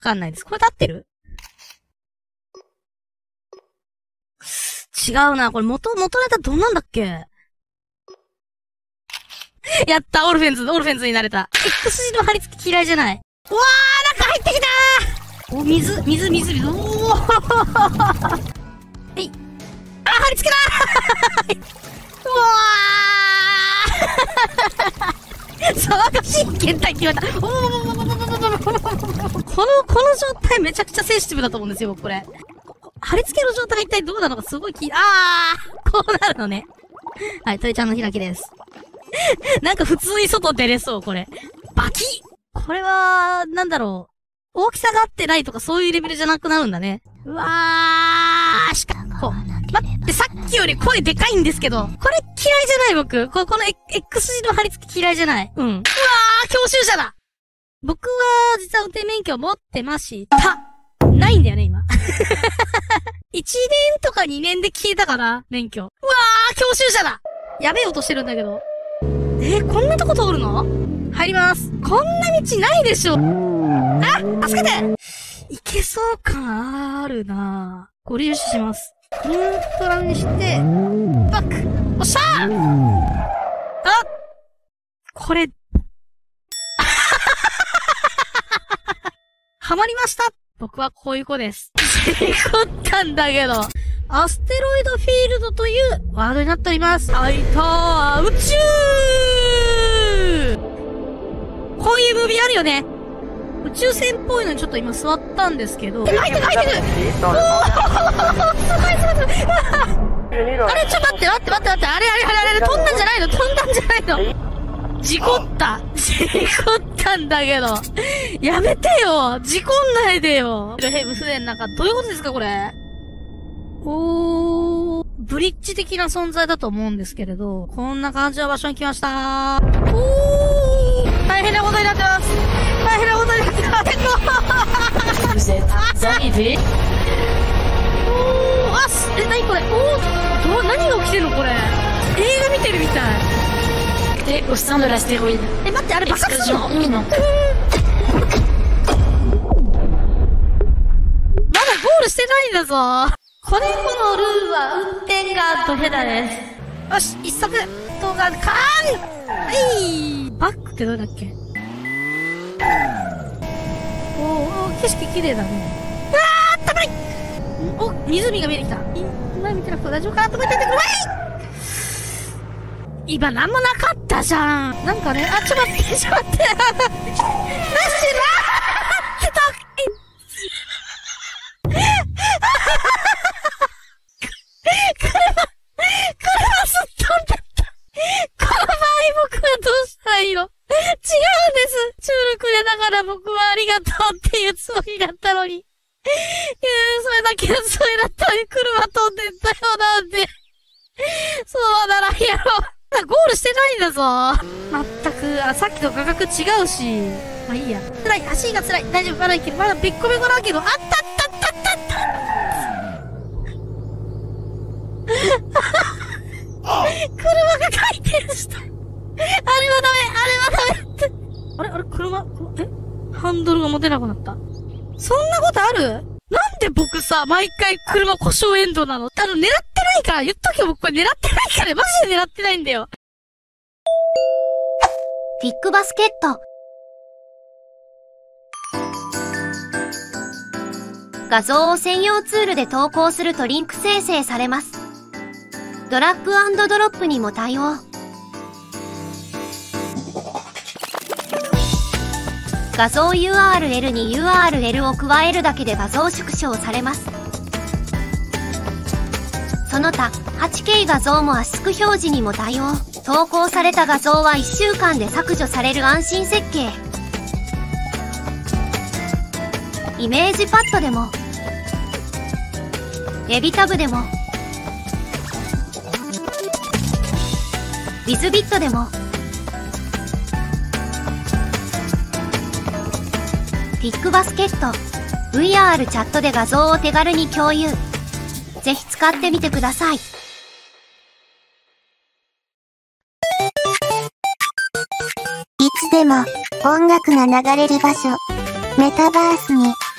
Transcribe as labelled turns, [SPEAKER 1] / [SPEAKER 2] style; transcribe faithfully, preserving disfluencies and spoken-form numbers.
[SPEAKER 1] かんないです。これで合ってる？違うな。これ元、元ネタどんなんだっけ？やった、オルフェンズ、オルフェンズになれた。X 字の貼り付き嫌いじゃない。うわー、中入ってきたー。お、水、水、水、水、おーえい。あ、貼り付けだーうわー騒がしい検体決まった。おーこの、この状態めちゃくちゃセンシティブだと思うんですよ、僕これ。貼り付けの状態が一体どうなのかすごい気、あーこうなるのね。はい、トイちゃんの開きです。なんか普通に外出れそう、これ。バキッこれは、なんだろう。大きさが合ってないとかそういうレベルじゃなくなるんだね。うわー、しかも、待って、さっきより声でかいんですけど、これ嫌いじゃない僕。ここの X 字の貼り付き嫌いじゃない。うん。うわー、教習者だ僕は、実は運転免許持ってました。ないんだよね、今。いちねんとかにねんで消えたから、免許。うわー、教習者だやべえ音してるんだけど。えー、こんなとこ通るの？入ります。こんな道ないでしょ。あ、助けていけそう感あるなぁ。ご利用します。ニュートラルにして、バックおっしゃーあこれ、ハマりました僕はこういう子です。事故ったんだけど。アステロイドフィールドというワードになっております。あいたー宇宙こういうムービーあるよね。宇宙船っぽいのにちょっと今座ったんですけど。入ってる入ってるおーすごいすごいすごいあれちょっと待って待って待って待って。あれあれあれあれ飛んだんじゃないの飛んだんじゃないの事故った事故ったんだけど。やめてよ事故んないでよヘブ船なんかどういうことですかこれ。おー、ブリッジ的な存在だと思うんですけれど、こんな感じの場所に来ましたー。おー、大変なことになってます。大変なことになってます。おー、あす、え、なにこれおー、ど、何が起きてるのこれ。映画見てるみたい。
[SPEAKER 2] で、au sein de l'astéroïde。
[SPEAKER 1] え、待って、あれ爆発するの？まだゴールしてないんだぞ。これこのルールは運転がドヘダです。よし、一足、動画、カーンはいバックってどれだっけおー、景色綺麗だね。あー、たまりお、湖が見えてきた。前見てなくて大丈夫かなと思っててください今なんもなかったじゃん。なんかね、あ、ちょっと待って、ちょっと待って。なしなーってた僕はありがとうっていうつもりだったのに。いやそれだけのつもりだったのに車飛んでったよなんて。そうならんやろ。ゴールしてないんだぞ。まったく、あ、さっきと価格違うし。まあいいや。辛い、足が辛い。大丈夫、まだいける。まだべっこべこだけど、あったったったったった車が回転した。あれはダメ、あれはダメって。あれあれ車、えハンドルが持てなくなった。そんなことある？なんで僕さ、毎回車故障エンドなの？あの、狙ってないから、言っとけよ、僕これ狙ってないから、マジで狙ってないんだよ。
[SPEAKER 3] ピックバスケット。画像を専用ツールで投稿するとリンク生成されます。ドラッグ&ドロップにも対応。画像 ユーアールエル に ユーアールエル を加えるだけで画像縮小されます。その他 はちケー 画像も圧縮表示にも対応。投稿された画像はいっしゅうかんで削除される安心設計。イメージパッドでもエビタブでもウィズビットでもピックバスケット ブイアール チャットで画像を手軽に共有。ぜひ使ってみてください。い
[SPEAKER 4] つでも音楽が流れる場所、メタバースに